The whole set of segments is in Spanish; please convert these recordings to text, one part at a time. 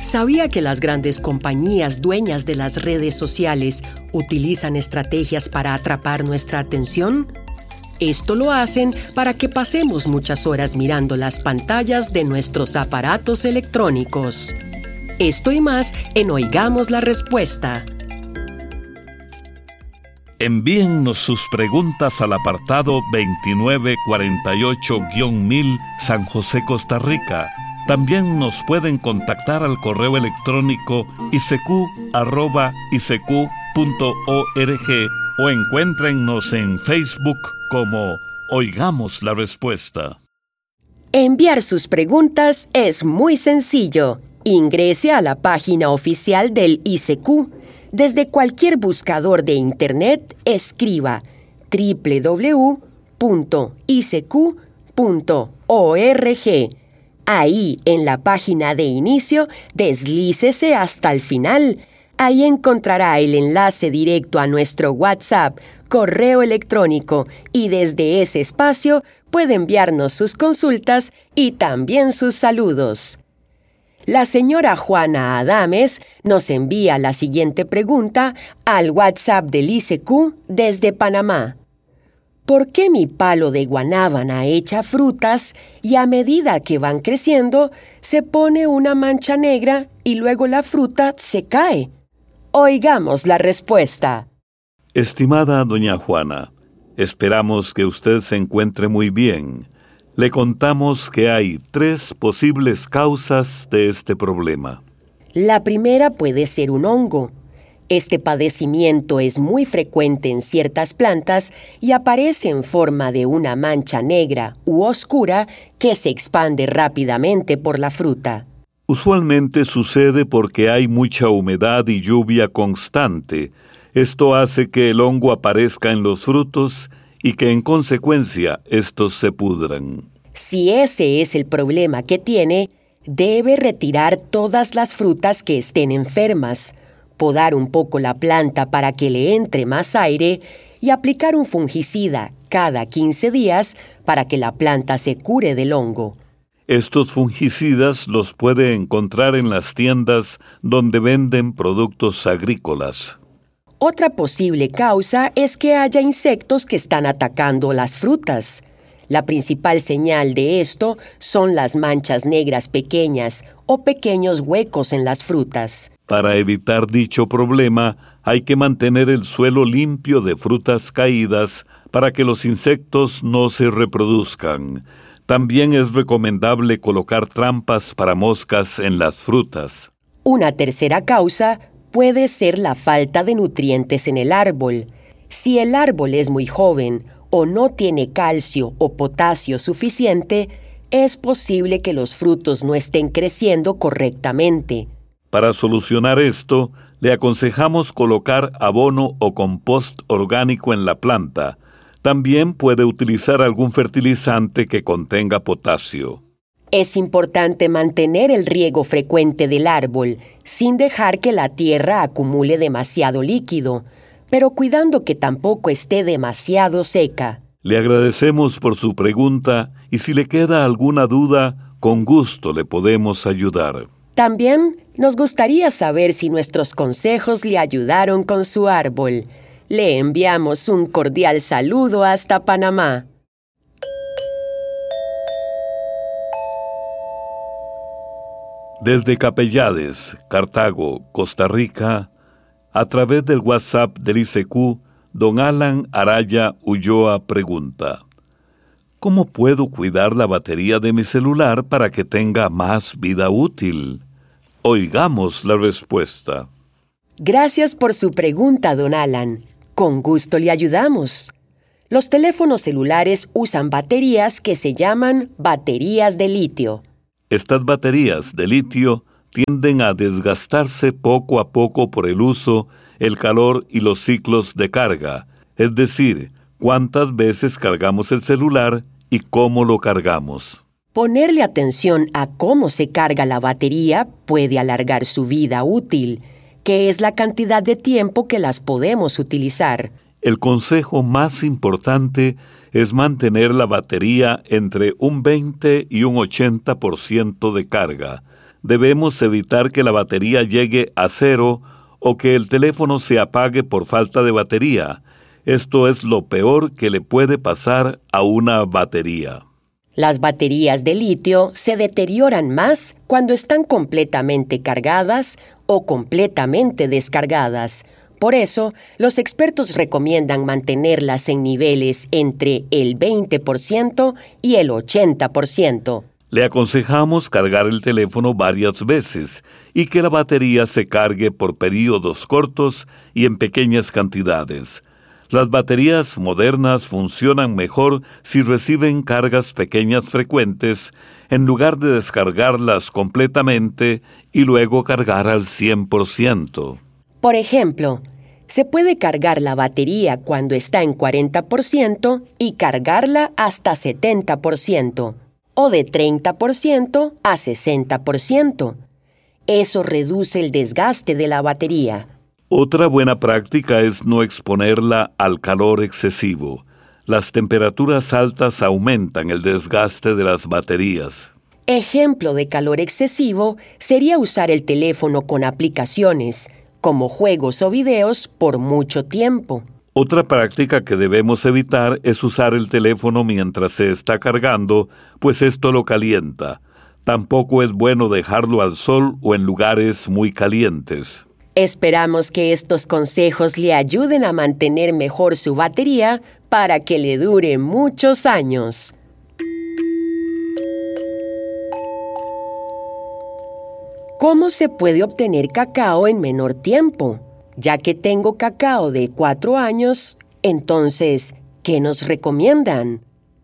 ¿Sabía que las grandes compañías dueñas de las redes sociales utilizan estrategias para atrapar nuestra atención? Esto lo hacen para que pasemos muchas horas mirando las pantallas de nuestros aparatos electrónicos. Esto y más en Oigamos la Respuesta. Envíennos sus preguntas al apartado 2948-1000 San José, Costa Rica. También nos pueden contactar al correo electrónico isq@isq.org o encuéntrennos en Facebook como Oigamos la Respuesta. Enviar sus preguntas es muy sencillo. Ingrese a la página oficial del ICQ. Desde cualquier buscador de Internet, escriba www.isq.org. Ahí, en la página de inicio, deslícese hasta el final. Ahí encontrará el enlace directo a nuestro WhatsApp, correo electrónico, y desde ese espacio puede enviarnos sus consultas y también sus saludos. La señora Juana Adames nos envía la siguiente pregunta al WhatsApp del ICQ desde Panamá. ¿Por qué mi palo de guanábana echa frutas y a medida que van creciendo se pone una mancha negra y luego la fruta se cae? Oigamos la respuesta. Estimada doña Juana, esperamos que usted se encuentre muy bien. Le contamos que hay 3 posibles causas de este problema. La primera puede ser un hongo. Este padecimiento es muy frecuente en ciertas plantas y aparece en forma de una mancha negra u oscura que se expande rápidamente por la fruta. Usualmente sucede porque hay mucha humedad y lluvia constante. Esto hace que el hongo aparezca en los frutos y que en consecuencia estos se pudran. Si ese es el problema que tiene, debe retirar todas las frutas que estén enfermas, podar un poco la planta para que le entre más aire y aplicar un fungicida cada 15 días para que la planta se cure del hongo. Estos fungicidas los puede encontrar en las tiendas donde venden productos agrícolas. Otra posible causa es que haya insectos que están atacando las frutas. La principal señal de esto son las manchas negras pequeñas o pequeños huecos en las frutas. Para evitar dicho problema, hay que mantener el suelo limpio de frutas caídas para que los insectos no se reproduzcan. También es recomendable colocar trampas para moscas en las frutas. Una tercera causa puede ser la falta de nutrientes en el árbol. Si el árbol es muy joven o no tiene calcio o potasio suficiente, es posible que los frutos no estén creciendo correctamente. Para solucionar esto, le aconsejamos colocar abono o compost orgánico en la planta. También puede utilizar algún fertilizante que contenga potasio. Es importante mantener el riego frecuente del árbol, sin dejar que la tierra acumule demasiado líquido, pero cuidando que tampoco esté demasiado seca. Le agradecemos por su pregunta y si le queda alguna duda, con gusto le podemos ayudar. También nos gustaría saber si nuestros consejos le ayudaron con su árbol. Le enviamos un cordial saludo hasta Panamá. Desde Capellades, Cartago, Costa Rica, a través del WhatsApp del ICQ, don Alan Araya Ulloa pregunta: ¿cómo puedo cuidar la batería de mi celular para que tenga más vida útil? Oigamos la respuesta. Gracias por su pregunta, don Alan. Con gusto le ayudamos. Los teléfonos celulares usan baterías que se llaman baterías de litio. Estas baterías de litio tienden a desgastarse poco a poco por el uso, el calor y los ciclos de carga, es decir, cuántas veces cargamos el celular y cómo lo cargamos. Ponerle atención a cómo se carga la batería puede alargar su vida útil, que es la cantidad de tiempo que las podemos utilizar. El consejo más importante es mantener la batería entre un 20 y un 80% de carga. debemos evitar que la batería llegue a cero o que el teléfono se apague por falta de batería. Esto es lo peor que le puede pasar a una batería. Las baterías de litio se deterioran más cuando están completamente cargadas o completamente descargadas. Por eso, los expertos recomiendan mantenerlas en niveles entre el 20% y el 80%. Le aconsejamos cargar el teléfono varias veces y que la batería se cargue por períodos cortos y en pequeñas cantidades. Las baterías modernas funcionan mejor si reciben cargas pequeñas frecuentes en lugar de descargarlas completamente y luego cargar al 100%. Por ejemplo, se puede cargar la batería cuando está en 40% y cargarla hasta 70%, o de 30% a 60%. Eso reduce el desgaste de la batería. Otra buena práctica es no exponerla al calor excesivo. Las temperaturas altas aumentan el desgaste de las baterías. Ejemplo de calor excesivo sería usar el teléfono con aplicaciones, como juegos o videos, por mucho tiempo. Otra práctica que debemos evitar es usar el teléfono mientras se está cargando, pues esto lo calienta. Tampoco es bueno dejarlo al sol o en lugares muy calientes. Esperamos que estos consejos le ayuden a mantener mejor su batería para que le dure muchos años. ¿Cómo se puede obtener cacao en menor tiempo? Ya que tengo cacao de 4 años, entonces, ¿qué nos recomiendan?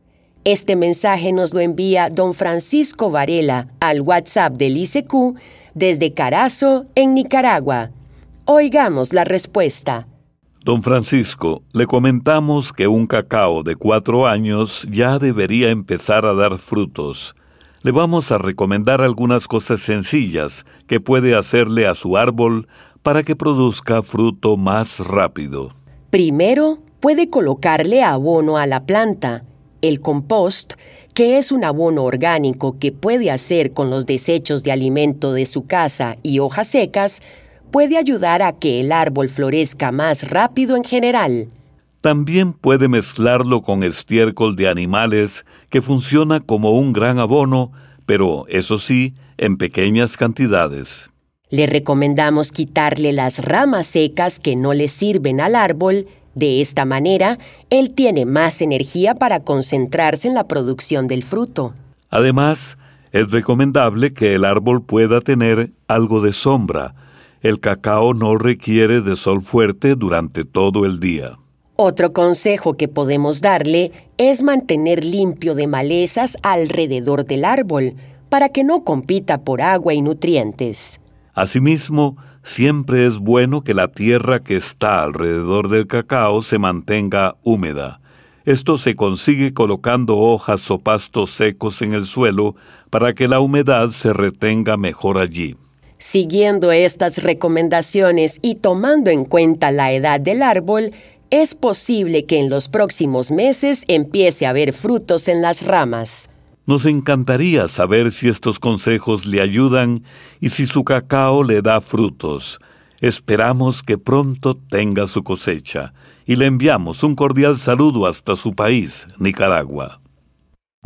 Este mensaje nos lo envía don Francisco Varela al WhatsApp del ICQ desde Carazo, en Nicaragua. Oigamos la respuesta. Don Francisco, le comentamos que un cacao de 4 años ya debería empezar a dar frutos. Le vamos a recomendar algunas cosas sencillas que puede hacerle a su árbol para que produzca fruto más rápido. Primero, puede colocarle abono a la planta. El compost, que es un abono orgánico que puede hacer con los desechos de alimento de su casa y hojas secas, puede ayudar a que el árbol florezca más rápido en general. También puede mezclarlo con estiércol de animales, que funciona como un gran abono, pero eso sí, en pequeñas cantidades. Le recomendamos quitarle las ramas secas que no le sirven al árbol. De esta manera, él tiene más energía para concentrarse en la producción del fruto. Además, es recomendable que el árbol pueda tener algo de sombra. El cacao no requiere de sol fuerte durante todo el día. Otro consejo que podemos darle es mantener limpio de malezas alrededor del árbol, para que no compita por agua y nutrientes. Asimismo, siempre es bueno que la tierra que está alrededor del cacao se mantenga húmeda. Esto se consigue colocando hojas o pastos secos en el suelo para que la humedad se retenga mejor allí. Siguiendo estas recomendaciones y tomando en cuenta la edad del árbol, es posible que en los próximos meses empiece a haber frutos en las ramas. Nos encantaría saber si estos consejos le ayudan y si su cacao le da frutos. Esperamos que pronto tenga su cosecha y le enviamos un cordial saludo hasta su país, Nicaragua.